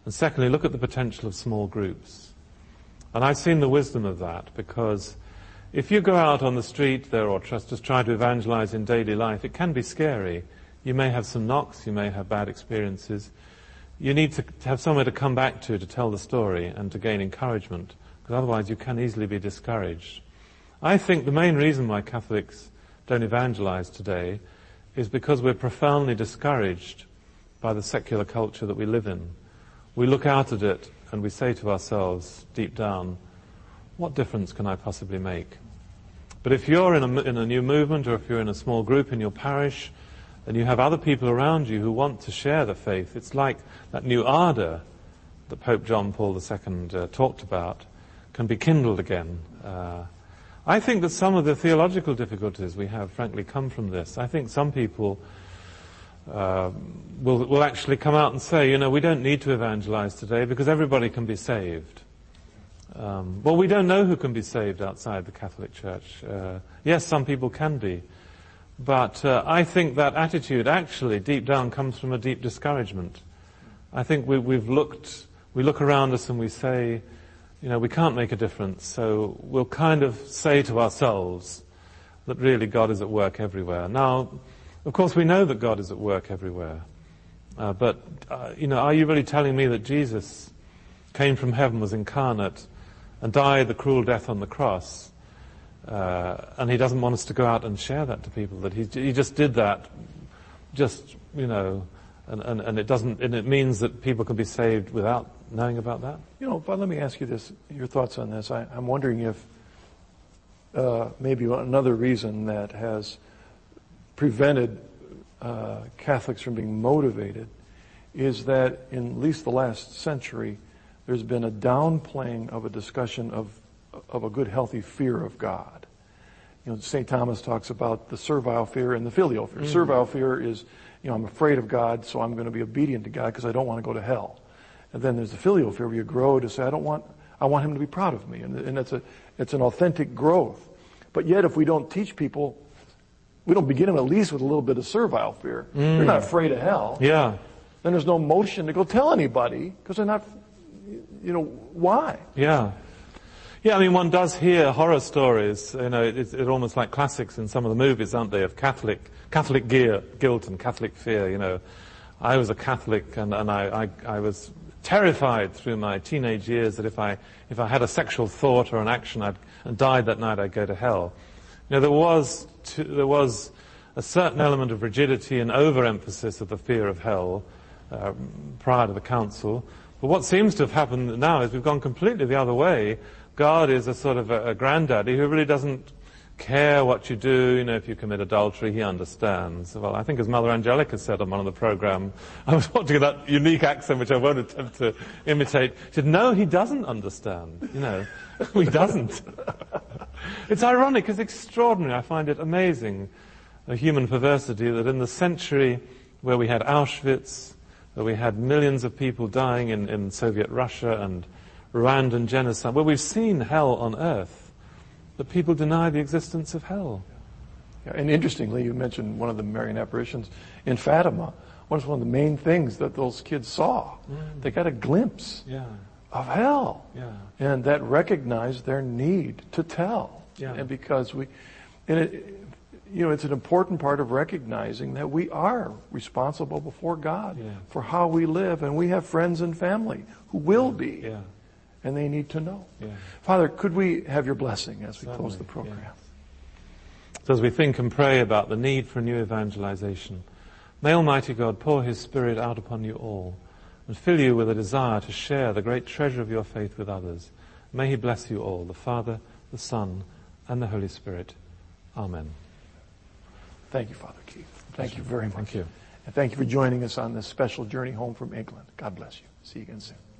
And secondly, look at the potential of small groups. And I've seen the wisdom of that, because if you go out on the street there or just try to evangelize in daily life, it can be scary. You may have some knocks, you may have bad experiences. You need to have somewhere to come back to tell the story and to gain encouragement, because otherwise you can easily be discouraged. I think the main reason why Catholics don't evangelize today is because we're profoundly discouraged by the secular culture that we live in. We look out at it and we say to ourselves, deep down, what difference can I possibly make? But if you're in a new movement, or if you're in a small group in your parish, and you have other people around you who want to share the faith, it's like that new ardor that Pope John Paul II talked about can be kindled again. I think that some of the theological difficulties we have, frankly, come from this. I think some people will actually come out and say, we don't need to evangelize today because everybody can be saved. Well, we don't know who can be saved outside the Catholic Church. Yes, some people can be. But I think that attitude actually, deep down, comes from a deep discouragement. I think we look around us and we say, we can't make a difference, so we'll kind of say to ourselves that really God is at work everywhere. Now, of course, we know that God is at work everywhere. But are you really telling me that Jesus came from heaven, was incarnate, and died the cruel death on the cross, and he doesn't want us to go out and share that to people, that he just did that, and it means that people can be saved without knowing about that? But let me ask you this, your thoughts on this. I'm wondering if maybe another reason that has prevented Catholics from being motivated is that in at least the last century, there's been a downplaying of a discussion of a good, healthy fear of God. St. Thomas talks about the servile fear and the filial fear. Mm-hmm. Servile fear is, I'm afraid of God, so I'm going to be obedient to God because I don't want to go to hell. And then there's the filial fear where you grow to say, I want him to be proud of me. And it's an authentic growth. But yet if we don't teach people, we don't begin them at least with a little bit of servile fear. They're not afraid of hell. Yeah. Then there's no motion to go tell anybody because they're not, why? Yeah. Yeah, one does hear horror stories, it's almost like classics in some of the movies, aren't they, of Catholic guilt and Catholic fear, I was a Catholic and I was terrified through my teenage years that if I had a sexual thought or an action and died that night, I'd go to hell. There was a certain element of rigidity and overemphasis of the fear of hell prior to the council. But what seems to have happened now is we've gone completely the other way. God is a sort of a granddaddy who really doesn't care what you do. If you commit adultery, he understands. Well, I think as Mother Angelica said on one of the program, I was watching that unique accent which I won't attempt to imitate. She said, no, he doesn't understand. He doesn't. It's ironic, it's extraordinary. I find it amazing, the human perversity, that in the century where we had Auschwitz, where we had millions of people dying in Soviet Russia and Rwandan genocide, where we've seen hell on earth, that people deny the existence of hell. Yeah, and interestingly, you mentioned one of the Marian apparitions in Fatima. One of the main things that those kids saw. They got a glimpse of hell. Yeah. And that recognized their need to tell. Yeah. And because it's an important part of recognizing that we are responsible before God for how we live, and we have friends and family who will be. Yeah. And they need to know. Yeah. Father, could we have your blessing as we close the program? Yeah. So as we think and pray about the need for new evangelization, may Almighty God pour His Spirit out upon you all and fill you with a desire to share the great treasure of your faith with others. May He bless you all, the Father, the Son, and the Holy Spirit. Amen. Thank you, Father Keith. Thank you very much. Thank you. And thank you for joining us on this special journey home from England. God bless you. See you again soon.